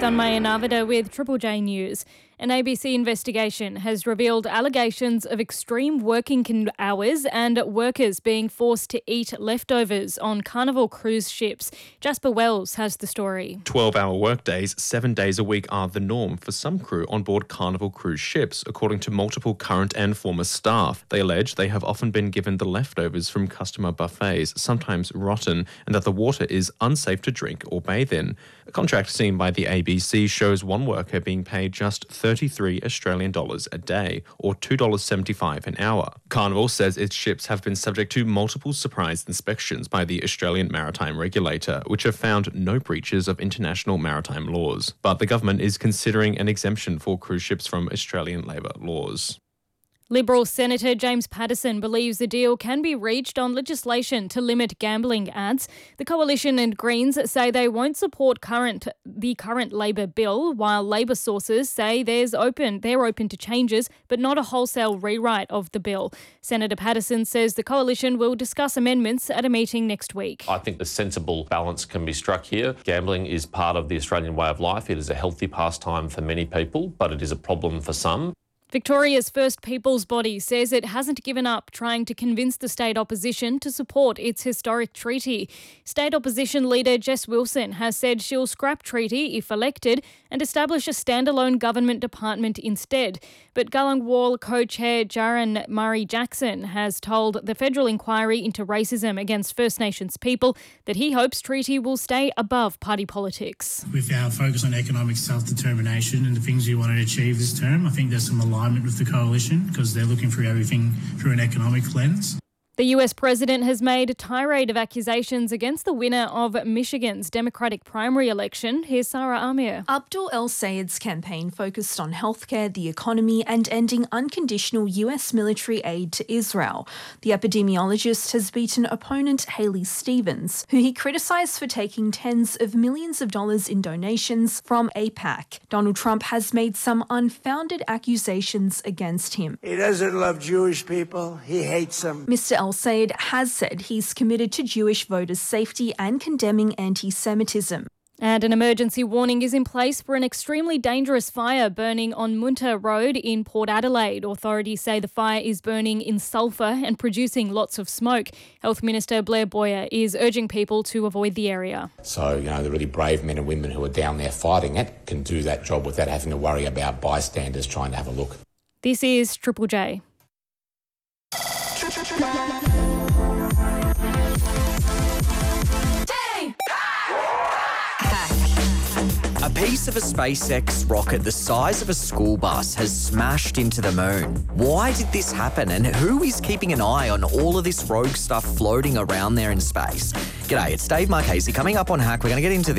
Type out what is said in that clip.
Tanmaya Navada with Triple J News. An ABC investigation has revealed allegations of extreme working hours and workers being forced to eat leftovers on Carnival cruise ships. Jasper Wells has the story. 12-hour workdays, 7 days a week are the norm for some crew on board Carnival cruise ships, according to multiple current and former staff. They allege they have often been given the leftovers from customer buffets, sometimes rotten, and that the water is unsafe to drink or bathe in. A contract seen by the ABC shows one worker being paid just $33 Australian a day, or $2.75 an hour. Carnival says its ships have been subject to multiple surprise inspections by the Australian Maritime Regulator, which have found no breaches of international maritime laws. But the government is considering an exemption for cruise ships from Australian labour laws. Liberal Senator James Paterson believes a deal can be reached on legislation to limit gambling ads. The Coalition and Greens say they won't support the current Labor bill, while Labor sources say they're open to changes, but not a wholesale rewrite of the bill. Senator Paterson says the Coalition will discuss amendments at a meeting next week. I think the sensible balance can be struck here. Gambling is part of the Australian way of life. It is a healthy pastime for many people, but it is a problem for some. Victoria's First Peoples body says it hasn't given up trying to convince the state opposition to support its historic treaty. State opposition leader Jess Wilson has said she'll scrap treaty if elected and establish a standalone government department instead. But Gullang Wall co-chair Jaron Murray-Jackson has told the federal inquiry into racism against First Nations people that he hopes treaty will stay above party politics. With our focus on economic self-determination and the things we want to achieve this term, I think there's some alignment with the Coalition because they're looking through everything through an economic lens. The US president has made a tirade of accusations against the winner of Michigan's Democratic primary election. Here's Sarah Amir. Abdul El-Sayed's campaign focused on healthcare, the economy and ending unconditional US military aid to Israel. The epidemiologist has beaten opponent Haley Stevens, who he criticised for taking tens of millions of dollars in donations from AIPAC. Donald Trump has made some unfounded accusations against him. He doesn't love Jewish people. He hates them. Mr. El-Sayed has said he's committed to Jewish voters' safety and condemning anti-Semitism. And an emergency warning is in place for an extremely dangerous fire burning on Munter Road in Port Adelaide. Authorities say the fire is burning in sulphur and producing lots of smoke. Health Minister Blair Boyer is urging people to avoid the area. So, the really brave men and women who are down there fighting it can do that job without having to worry about bystanders trying to have a look. This is Triple J. A piece of a SpaceX rocket the size of a school bus has smashed into the moon. Why did this happen, and who is keeping an eye on all of this rogue stuff floating around there in space? G'day, it's Dave Marchese. Coming up on Hack, we're going to get into